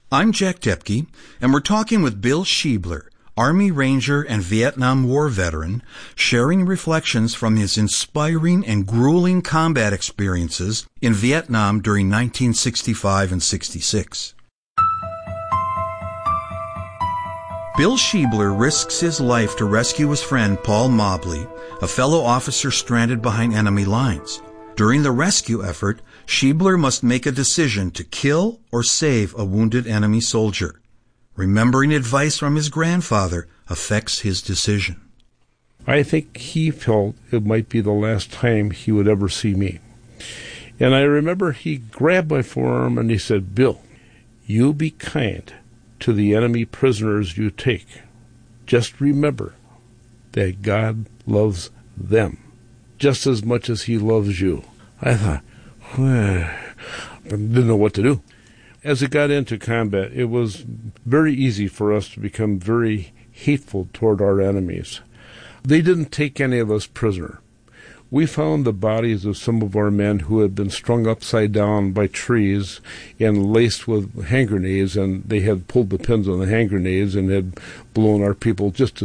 I'm Jack Depke, and we're talking with Bill Schiebler, Army Ranger and Vietnam War veteran, sharing reflections from his inspiring and grueling combat experiences in Vietnam during 1965 and 66. Bill Schiebler risks his life to rescue his friend Paul Mobley, a fellow officer stranded behind enemy lines. During the rescue effort, Schiebler must make a decision to kill or save a wounded enemy soldier. Remembering advice from his grandfather affects his decision. I think he felt it might be the last time he would ever see me. And I remember he grabbed my forearm and he said, "Bill, you be kind to the enemy prisoners you take. Just remember that God loves them just as much as he loves you." I thought, I didn't know what to do. As it got into combat, it was very easy for us to become very hateful toward our enemies. They didn't take any of us prisoner. We found the bodies of some of our men who had been strung upside down by trees and laced with hand grenades, and they had pulled the pins on the hand grenades and had blown our people just